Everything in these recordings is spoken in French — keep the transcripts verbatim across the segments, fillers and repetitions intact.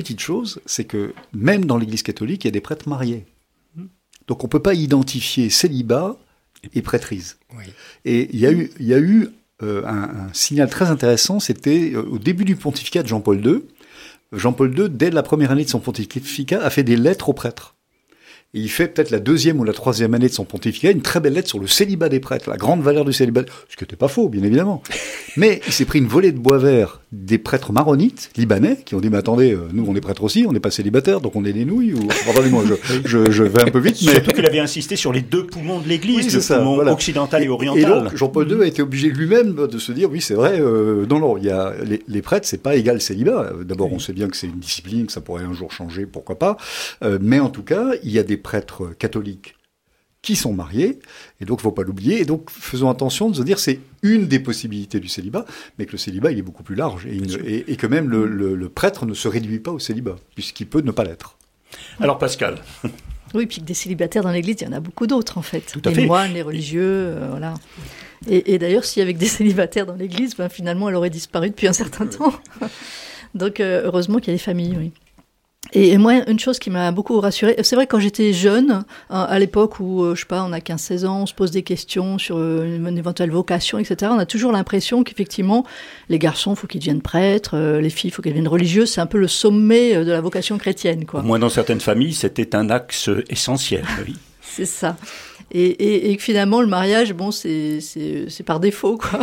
petite chose, c'est que même dans l'Église catholique, il y a des prêtres mariés. Donc on peut pas identifier célibat et prêtrise. Oui. Et il y a eu, il y a eu euh, un, un signal très intéressant, c'était euh, au début du pontificat de Jean-Paul deux. Jean-Paul deux, dès la première année de son pontificat, a fait des lettres aux prêtres. Et il fait peut-être la deuxième ou la troisième année de son pontificat une très belle lettre sur le célibat des prêtres, la grande valeur du célibat, ce qui n'était pas faux, bien évidemment. Mais il s'est pris une volée de bois vert des prêtres maronites, libanais, qui ont dit, mais attendez, nous on est prêtres aussi, on n'est pas célibataires, donc on est des nouilles, ou... Pardonnez-moi, je, je, je vais un peu vite, mais... Surtout qu'il avait insisté sur les deux poumons de l'Église, oui, le ça, poumon voilà. occidental et oriental. Et donc, Jean-Paul deux a été obligé lui-même de se dire, oui, c'est vrai, euh, non, non, il y a, les, les prêtres, c'est pas égal célibat. D'abord, oui. On sait bien que c'est une discipline, que ça pourrait un jour changer, pourquoi pas. Euh, mais en tout cas, il y a des prêtres catholiques qui sont mariés, et donc il ne faut pas l'oublier, et donc faisons attention de se dire c'est une des possibilités du célibat, mais que le célibat il est beaucoup plus large, et, une, et, et que même le, le, le prêtre ne se réduit pas au célibat, puisqu'il peut ne pas l'être. Alors Pascal. Oui, puis que des célibataires dans l'Église, il y en a beaucoup d'autres en fait. Tout à les fait. moines, les religieux, euh, voilà. Et, et d'ailleurs, s'il y avait que des célibataires dans l'Église, ben, finalement elle aurait disparu depuis un certain temps. Donc euh, heureusement qu'il y a des familles, oui. Et moi, une chose qui m'a beaucoup rassurée, c'est vrai que quand j'étais jeune, à l'époque où, je sais pas, on a quinze seize ans, on se pose des questions sur une éventuelle vocation, et cetera, on a toujours l'impression qu'effectivement, les garçons, il faut qu'ils deviennent prêtres, les filles, il faut qu'elles deviennent religieuses, c'est un peu le sommet de la vocation chrétienne, quoi. Au moins dans certaines familles, c'était un axe essentiel, oui. C'est ça. Et, et, et finalement, le mariage, bon, c'est, c'est, c'est par défaut, quoi.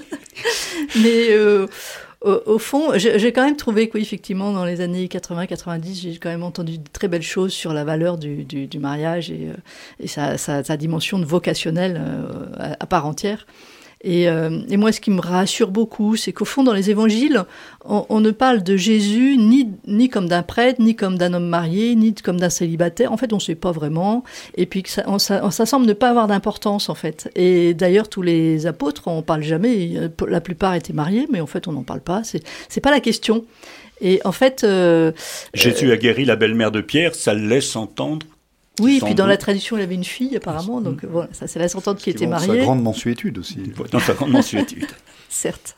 Mais... Euh, Au, au fond, j'ai, j'ai quand même trouvé que, oui, effectivement, dans les années quatre-vingts quatre-vingt-dix, j'ai quand même entendu de très belles choses sur la valeur du, du, du mariage et, et sa, sa, sa dimension de vocationnelle euh, à, à part entière. Et, euh, et moi, ce qui me rassure beaucoup, c'est qu'au fond, dans les évangiles, on, on ne parle de Jésus ni, ni comme d'un prêtre, ni comme d'un homme marié, ni comme d'un célibataire. En fait, on ne sait pas vraiment. Et puis, que ça, on, ça, ça semble ne pas avoir d'importance, en fait. Et d'ailleurs, tous les apôtres, on ne parle jamais. La plupart étaient mariés, mais en fait, on n'en parle pas. C'est, c'est pas la question. Et en fait... Euh, Jésus a guéri la belle-mère de Pierre, ça le laisse entendre. Oui, et puis dans doute. La tradition, il avait une fille, apparemment, donc voilà, ça c'est la sentante qui était mariée. Sa grande mansuétude aussi. Dans sa grande mansuétude. Certes.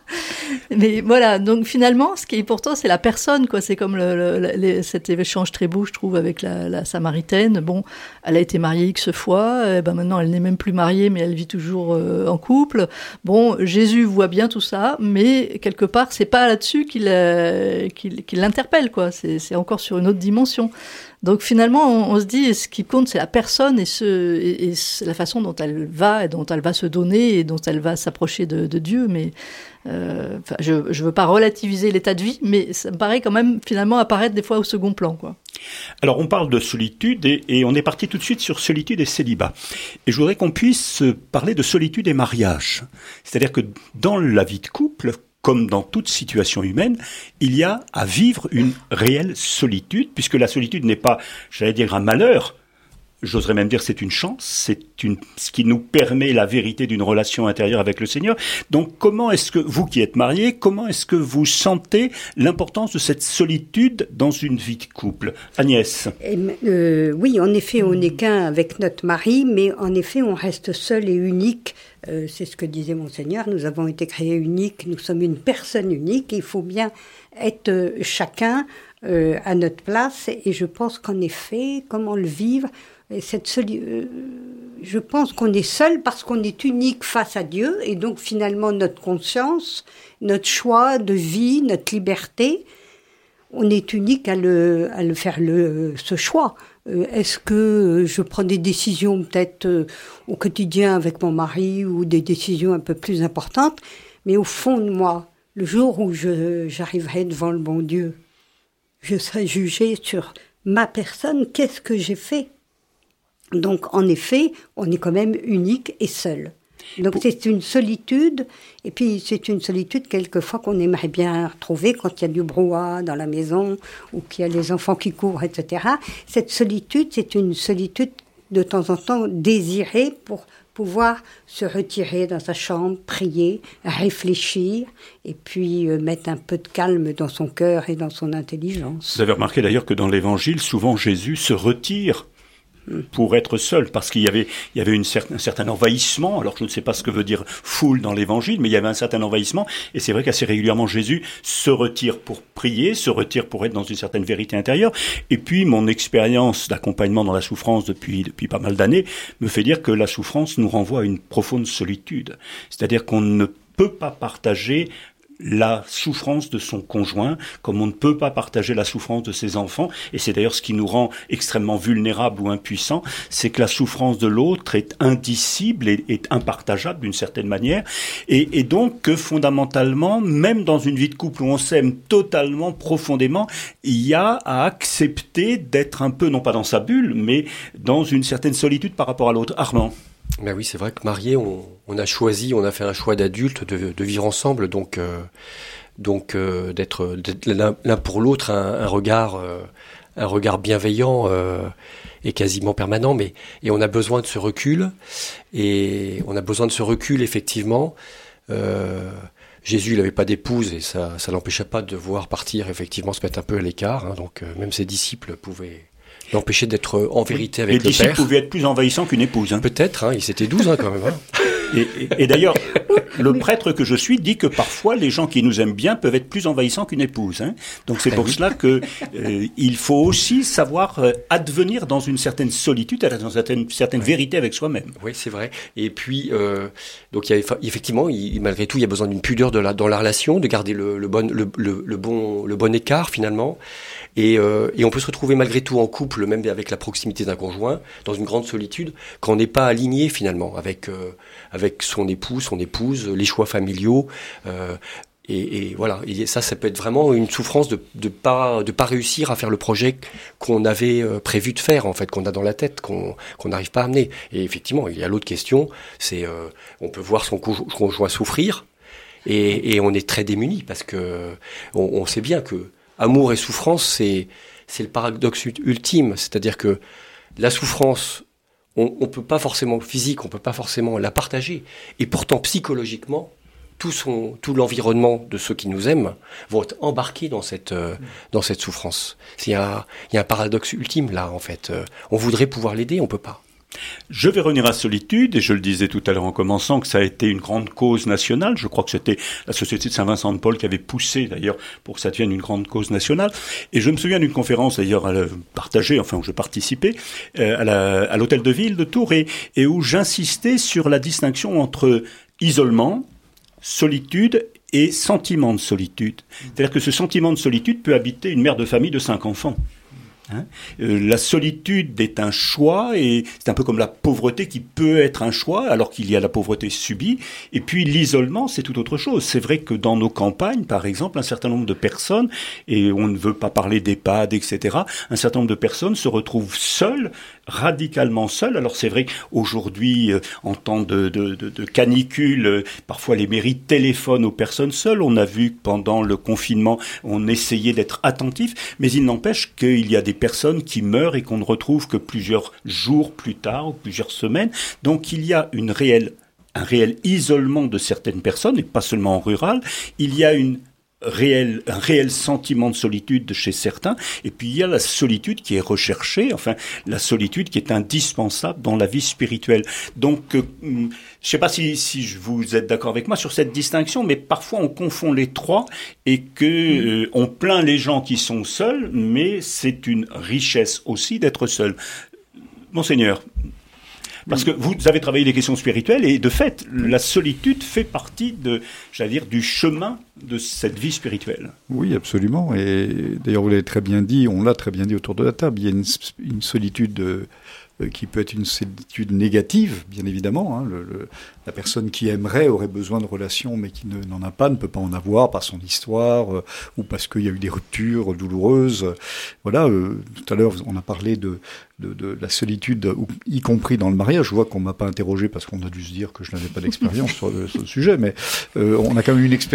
Mais voilà, donc finalement, ce qui est important, c'est la personne, quoi. C'est comme le, le, le, cet échange très beau, je trouve, avec la, la Samaritaine. Bon, elle a été mariée X fois, et ben maintenant elle n'est même plus mariée, mais elle vit toujours euh, en couple. Bon, Jésus voit bien tout ça, mais quelque part, c'est pas là-dessus qu'il, euh, qu'il, qu'il l'interpelle, quoi. C'est, c'est encore sur une autre dimension. Donc finalement, on, on se dit, ce qui compte, c'est la personne et, ce, et, et la façon dont elle va, et dont elle va se donner, et dont elle va s'approcher de, de Dieu. Mais euh, je ne veux pas relativiser l'état de vie, mais ça me paraît quand même finalement apparaître des fois au second plan, quoi. Alors on parle de solitude et, et on est parti tout de suite sur solitude et célibat. Et je voudrais qu'on puisse parler de solitude et mariage. C'est-à-dire que dans la vie de couple, comme dans toute situation humaine, il y a à vivre une réelle solitude, puisque la solitude n'est pas, j'allais dire, un malheur. J'oserais même dire c'est une chance, c'est une, ce qui nous permet la vérité d'une relation intérieure avec le Seigneur. Donc comment est-ce que, vous qui êtes mariés, comment est-ce que vous sentez l'importance de cette solitude dans une vie de couple ? Agnès ? Et, euh, Oui, en effet, on n'est qu'un avec notre mari, mais en effet, on reste seul et unique. Euh, c'est ce que disait Monseigneur, nous avons été créés uniques, nous sommes une personne unique, il faut bien être euh, chacun euh, à notre place, et je pense qu'en effet, comment le vivre, cette soli- euh, je pense qu'on est seul parce qu'on est unique face à Dieu, et donc finalement notre conscience, notre choix de vie, notre liberté, on est unique à le, à le faire le, ce choix. Euh, est-ce que je prends des décisions peut-être euh, au quotidien avec mon mari ou des décisions un peu plus importantes, mais au fond de moi, le jour où je, j'arriverai devant le bon Dieu, je serai jugée sur ma personne, qu'est-ce que j'ai fait ? Donc en effet, on est quand même unique et seul. Donc c'est une solitude, et puis c'est une solitude quelquefois qu'on aimerait bien retrouver quand il y a du brouhaha dans la maison, ou qu'il y a les enfants qui courent, et cetera. Cette solitude, c'est une solitude de temps en temps désirée pour pouvoir se retirer dans sa chambre, prier, réfléchir, et puis euh, mettre un peu de calme dans son cœur et dans son intelligence. Vous avez remarqué d'ailleurs que dans l'Évangile, souvent Jésus se retire pour être seul, parce qu'il y avait, il y avait une cer- un certain envahissement. Alors je ne sais pas ce que veut dire foule dans l'Évangile, mais il y avait un certain envahissement. Et c'est vrai qu'assez régulièrement Jésus se retire pour prier, se retire pour être dans une certaine vérité intérieure. Et puis mon expérience d'accompagnement dans la souffrance depuis depuis pas mal d'années me fait dire que la souffrance nous renvoie à une profonde solitude. C'est-à-dire qu'on ne peut pas partager la souffrance de son conjoint, comme on ne peut pas partager la souffrance de ses enfants, et c'est d'ailleurs ce qui nous rend extrêmement vulnérables ou impuissants, c'est que la souffrance de l'autre est indicible et est impartageable d'une certaine manière, et, et donc que fondamentalement, même dans une vie de couple où on s'aime totalement, profondément, il y a à accepter d'être un peu, non pas dans sa bulle, mais dans une certaine solitude par rapport à l'autre. Armand? Ben oui, c'est vrai que marié, on, on a choisi, on a fait un choix d'adulte de, de vivre ensemble, donc, euh, donc euh, d'être, d'être l'un, l'un pour l'autre un, un regard, euh, un regard bienveillant euh, et quasiment permanent. Mais et on a besoin de ce recul, et on a besoin de ce recul effectivement. Euh, Jésus, il n'avait pas d'épouse et ça, ça l'empêchait pas de devoir partir, effectivement, se mettre un peu à l'écart. Hein, donc euh, même ses disciples pouvaient l'empêcher d'être en vérité avec le Père. Les disciples pouvaient être plus envahissants qu'une épouse. Hein. Peut-être, hein, ils étaient douze hein, quand même. Hein. Et, et, et d'ailleurs, le prêtre que je suis dit que parfois les gens qui nous aiment bien peuvent être plus envahissants qu'une épouse. Hein. Donc c'est ben pour oui. cela que euh, il faut aussi savoir euh, advenir dans une certaine solitude, dans une certaine, certaine ouais. vérité avec soi-même. Oui, c'est vrai. Et puis, euh, donc il y a, effectivement, il, malgré tout, il y a besoin d'une pudeur de la, dans la relation, de garder le, le, bon, le, le, le, bon, le bon écart finalement. Et, euh, et on peut se retrouver malgré tout en couple, même avec la proximité d'un conjoint, dans une grande solitude, quand on n'est pas aligné finalement avec euh, avec son époux, son épouse, les choix familiaux. Euh, et, et voilà, et ça, ça peut être vraiment une souffrance de de pas de pas réussir à faire le projet qu'on avait euh, prévu de faire en fait, qu'on a dans la tête, qu'on qu'on n'arrive pas à amener. Et effectivement, il y a l'autre question, c'est euh, on peut voir son conjoint souffrir, et, et on est très démuni parce que on, on sait bien que amour et souffrance, c'est, c'est le paradoxe ultime. C'est-à-dire que la souffrance, on ne peut pas forcément, physique, on ne peut pas forcément la partager. Et pourtant, psychologiquement, tout, son, tout l'environnement de ceux qui nous aiment vont être embarqués dans cette, euh, dans cette souffrance. Il y a, il y a un paradoxe ultime là, en fait. On voudrait pouvoir l'aider, on ne peut pas. Je vais revenir à Solitude, et je le disais tout à l'heure en commençant que ça a été une grande cause nationale. Je crois que c'était la Société de Saint-Vincent-de-Paul qui avait poussé d'ailleurs pour que ça devienne une grande cause nationale. Et je me souviens d'une conférence d'ailleurs partagée, enfin où je participais, euh, à, la, à l'hôtel de ville de Tours, et, et où j'insistais sur la distinction entre isolement, solitude et sentiment de solitude. C'est-à-dire que ce sentiment de solitude peut habiter une mère de famille de cinq enfants. Hein euh, la solitude est un choix, et c'est un peu comme la pauvreté qui peut être un choix alors qu'il y a la pauvreté subie. Et puis l'isolement, c'est tout autre chose. C'est vrai que dans nos campagnes, par exemple, un certain nombre de personnes, et on ne veut pas parler d'EHPAD, et cetera, un certain nombre de personnes se retrouvent seules, radicalement seules. Alors c'est vrai qu'aujourd'hui, euh, en temps de, de, de, de canicule, euh, parfois les mairies téléphonent aux personnes seules. On a vu que pendant le confinement, on essayait d'être attentif, mais il n'empêche qu'il y a des personnes qui meurent et qu'on ne retrouve que plusieurs jours plus tard ou plusieurs semaines. Donc il y a une réelle, un réel isolement de certaines personnes, et pas seulement en rural. Il y a une réel, un réel sentiment de solitude chez certains, et puis il y a la solitude qui est recherchée, enfin la solitude qui est indispensable dans la vie spirituelle. Donc, euh, je ne sais pas si, si vous êtes d'accord avec moi sur cette distinction, mais parfois on confond les trois et que euh, on plaint les gens qui sont seuls, mais c'est une richesse aussi d'être seul. Monseigneur, parce que vous avez travaillé les questions spirituelles, et de fait, la solitude fait partie de, j'allais dire, du chemin de cette vie spirituelle. Oui, absolument. Et d'ailleurs, vous l'avez très bien dit, on l'a très bien dit autour de la table, il y a une, une solitude euh, qui peut être une solitude négative, bien évidemment. Hein. Le, le, la personne qui aimerait aurait besoin de relations, mais qui ne, n'en a pas, ne peut pas en avoir par son histoire, euh, ou parce qu'il y a eu des ruptures douloureuses. Voilà, euh, tout à l'heure, on a parlé de, de, de la solitude, y compris dans le mariage. Je vois qu'on ne m'a pas interrogé parce qu'on a dû se dire que je n'avais pas d'expérience sur, sur le sujet, mais euh, on a quand même une expertise. Vous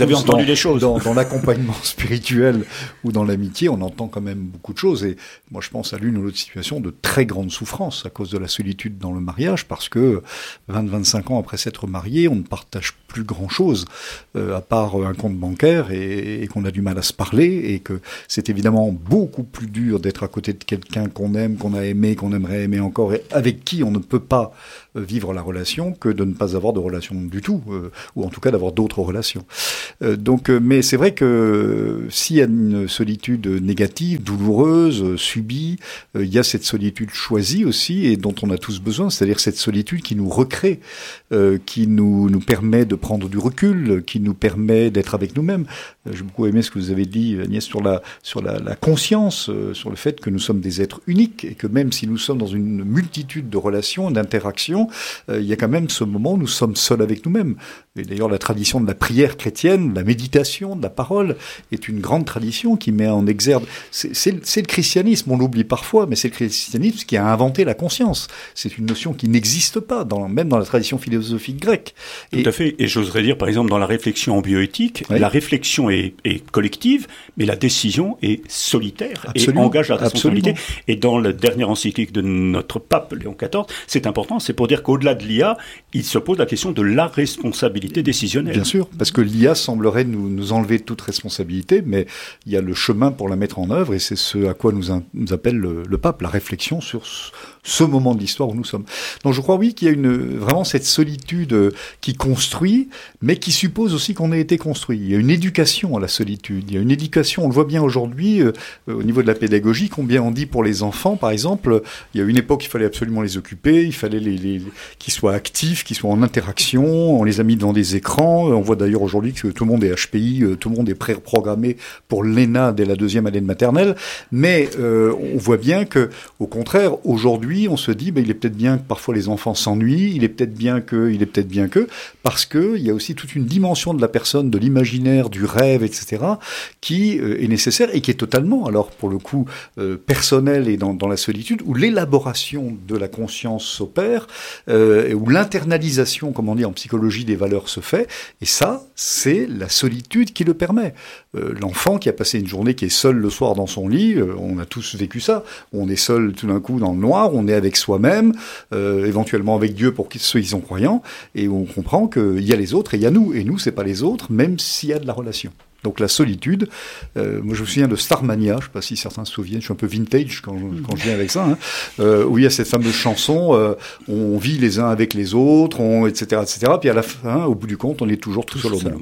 avez entendu dans, des choses. Dans, dans l'accompagnement spirituel ou dans l'amitié, on entend quand même beaucoup de choses. Et moi, je pense à l'une ou l'autre situation de très grande souffrance à cause de la solitude dans le mariage, parce que vingt à vingt-cinq ans après s'être marié, on ne partage plus grand-chose, euh, à part un compte bancaire, et, et qu'on a du mal à se parler, et que c'est évidemment beaucoup plus dur d'être à côté de quelqu'un qu'on aime, qu'on a aimé, qu'on aimerait aimer encore, et avec qui on ne peut pas vivre la relation, que de ne pas avoir de relation du tout, euh, ou en tout cas d'avoir d'autres relations. Euh, donc, euh, mais c'est vrai que euh, s'il y a une solitude négative, douloureuse, euh, subie, euh, il y a cette solitude choisie aussi, et dont on a tous besoin, c'est-à-dire cette solitude qui nous recrée, euh, qui nous, nous permet de prendre du recul, qui nous permet d'être avec nous-mêmes. Euh, j'ai beaucoup aimé ce que vous avez dit, Agnès, sur la, sur la, la conscience, euh, sur le fait que nous sommes des êtres uniques, et que même si nous sommes dans une multitude de relations, d'interactions, Euh, il y a quand même ce moment où nous sommes seuls avec nous-mêmes. Et d'ailleurs, la tradition de la prière chrétienne, de la méditation, de la parole, est une grande tradition qui met en exergue... C'est, c'est, c'est le christianisme, on l'oublie parfois, mais c'est le christianisme qui a inventé la conscience. C'est une notion qui n'existe pas, dans, même dans la tradition philosophique grecque. Tout et, à fait. Et j'oserais dire, par exemple, dans la réflexion en bioéthique, oui. la réflexion est, est collective, mais la décision est solitaire. Absolument. Et engage la responsabilité. Absolument. Et dans la dernière encyclique de notre pape, Léon quatorze, c'est important, c'est pour dire qu'au-delà de l'I A, il se pose la question de la responsabilité décisionnelle. Bien sûr, parce que l'I A semblerait nous, nous enlever toute responsabilité, mais il y a le chemin pour la mettre en œuvre, et c'est ce à quoi nous, in, nous appelle le, le pape, la réflexion sur ce, ce moment de l'histoire où nous sommes. Donc je crois, oui, qu'il y a une, vraiment cette solitude qui construit, mais qui suppose aussi qu'on ait été construit. Il y a une éducation à la solitude, il y a une éducation, on le voit bien aujourd'hui, euh, au niveau de la pédagogie, combien on dit pour les enfants, par exemple, il y a une époque, il fallait absolument les occuper, il fallait les, les, qu'ils soient actifs, qu'ils soient en interaction, on les a mis devant des écrans, on voit d'ailleurs aujourd'hui que tout le monde est H P I, tout le monde est pré-programmé pour l'E N A dès la deuxième année de maternelle, mais euh, on voit bien que, au contraire, aujourd'hui, on se dit, ben, il est peut-être bien que parfois les enfants s'ennuient, il est peut-être bien que, il est peut-être bien que, parce que il y a aussi toute une dimension de la personne, de l'imaginaire, du rêve, et cetera, qui euh, est nécessaire et qui est totalement, alors pour le coup, euh, personnelle et dans, dans la solitude, où l'élaboration de la conscience s'opère, euh, où l'internalisation, comme on dit en psychologie, des valeurs se fait, et ça, c'est la solitude qui le permet. Euh, l'enfant qui a passé une journée, qui est seul le soir dans son lit, euh, on a tous vécu ça, on est seul tout d'un coup dans le noir, on est avec soi-même, euh, éventuellement avec Dieu pour ceux qui sont croyants, et on comprend qu'il y a les autres et il y a nous, et nous c'est pas les autres, même s'il y a de la relation. Donc la solitude, euh, moi je me souviens de Starmania, je ne sais pas si certains se souviennent, je suis un peu vintage quand je, quand je viens avec ça, hein, euh, où il y a cette fameuse chanson, euh, on vit les uns avec les autres, on, et cetera, et cetera, puis à la fin, au bout du compte, on est toujours tout seul au monde.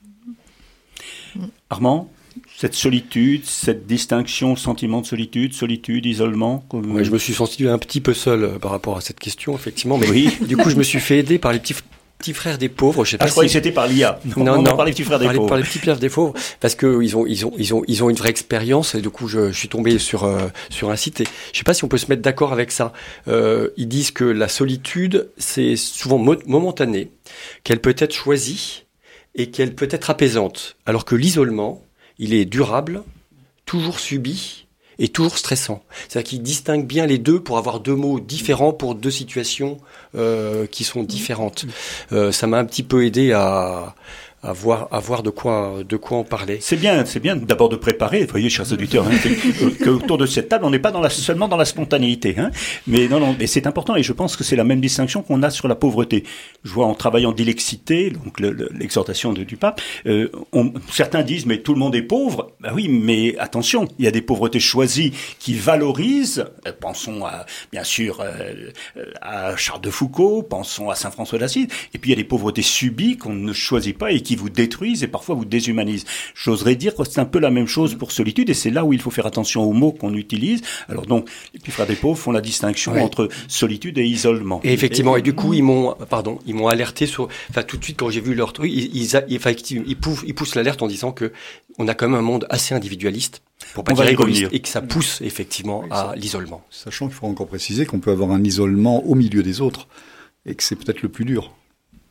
Armand, cette solitude, cette distinction, sentiment de solitude, solitude, isolement comme... Ouais, je me suis senti un petit peu seul euh, par rapport à cette question, effectivement, mais oui. Du coup je me suis fait aider par les petits... petits frères des pauvres, je sais pas. Ah, je si... croyais que c'était par l'I A. Non, non, non, par les petits frères des pauvres. Par les petits frères des pauvres, parce que ils ont, ils ont, ils ont, ils ont une vraie expérience. Et du coup, je, je suis tombé sur euh, sur un site. Et je sais pas si on peut se mettre d'accord avec ça. Euh, ils disent que la solitude, c'est souvent mo- momentané, qu'elle peut être choisie et qu'elle peut être apaisante, alors que l'isolement, il est durable, toujours subi et toujours stressant. C'est-à-dire qu'il distingue bien les deux pour avoir deux mots différents pour deux situations euh, qui sont différentes. Euh, ça m'a un petit peu aidé à, à voir, à voir de quoi, de quoi en parler. C'est bien, c'est bien d'abord de préparer. Vous voyez, chers auditeurs, hein, que autour de cette table, on n'est pas dans la, seulement dans la spontanéité, hein, mais non, non, mais c'est important et je pense que c'est la même distinction qu'on a sur la pauvreté. Je vois en travaillant d'ilexité, donc le, le, l'exhortation de, du pape, euh, on, certains disent mais tout le monde est pauvre. Ben oui, mais attention, il y a des pauvretés choisies qui valorisent. Euh, pensons à, bien sûr euh, à Charles de Foucault, pensons à Saint François d'Assise, et puis il y a des pauvretés subies qu'on ne choisit pas et qui vous détruisent et parfois vous déshumanisent. J'oserais dire que c'est un peu la même chose pour solitude et c'est là où il faut faire attention aux mots qu'on utilise. Alors donc, les petits frères des pauvres font la distinction oui. entre solitude et isolement. Et effectivement, et, et du coup, ils m'ont, pardon, ils m'ont alerté sur, enfin, tout de suite quand j'ai vu leur truc, ils, ils, ils, enfin, ils, poussent, ils poussent l'alerte en disant que on a quand même un monde assez individualiste, pour pas dire égoïste, et que ça pousse effectivement oui, à ça, l'isolement. Sachant qu'il faut encore préciser qu'on peut avoir un isolement au milieu des autres et que c'est peut-être le plus dur.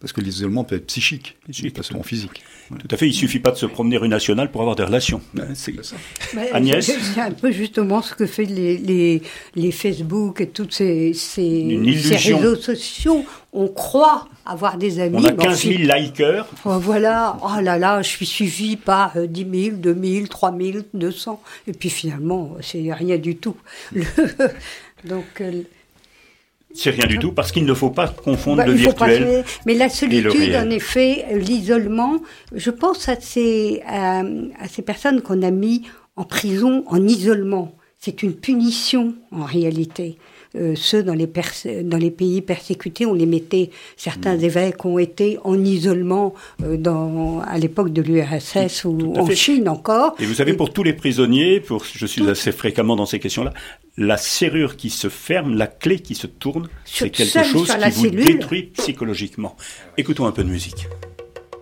Parce que l'isolement peut être psychique, psychique pas seulement physique. Ouais. Tout à fait, il suffit pas de se promener rue nationale pour avoir des relations. C'est... C'est Mais Agnès, c'est un peu justement ce que fait les, les, les Facebook et tous ces, ces, ces réseaux sociaux. On croit avoir des amis. On a quinze mille bon, likers. Oh, voilà, oh là là, je suis suivi par euh, dix mille, deux mille, trois mille, deux cents. Et puis finalement, c'est rien du tout. Le, donc... Euh, C'est rien du tout, parce qu'il ne faut pas confondre bah, le virtuel. Pas, mais la solitude, en effet, l'isolement, je pense à ces, à, à ces personnes qu'on a mis en prison, en isolement. C'est une punition, en réalité. Euh, ceux dans les, pers- dans les pays persécutés, on les mettait, certains mmh. évêques ont été en isolement euh, dans, à l'époque de l'U R S S ou en fait. Chine encore. Et vous savez, et pour tous les prisonniers, pour, je suis tout... assez fréquemment dans ces questions-là, la serrure qui se ferme, la clé qui se tourne, sur, c'est quelque chose qui vous cellule. détruit psychologiquement. Écoutons un peu de musique.